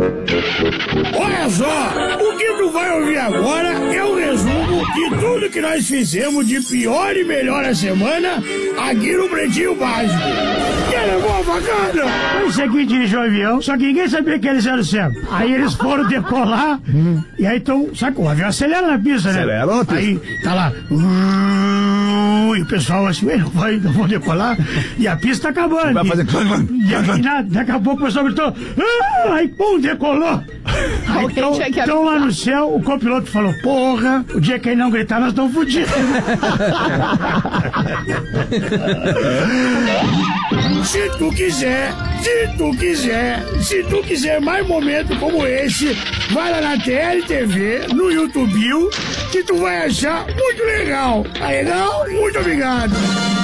Olha só, o que tu vai ouvir agora é o resumo de tudo que nós fizemos de pior e melhor a semana aqui no Pretinho Básico. Que era boa bacana. Esse aqui dirigiu o avião, só que ninguém sabia que eles eram certo. Aí eles foram decolar, e aí então, sabe, o avião acelera na pista, né? Acelera na pista. Aí tá lá, e o pessoal assim, não vão decolar, e a pista tá acabando. Vai fazer... E nada, daqui a pouco o pessoal gritou, aí pum, decolou. Então lá no céu, o copiloto falou, porra, o dia que ele não gritar, nós estamos fodidos. Se tu quiser mais momentos como esse, vai lá na TLTV, no YouTube, que tu vai achar muito legal. Tá legal? Muito obrigado.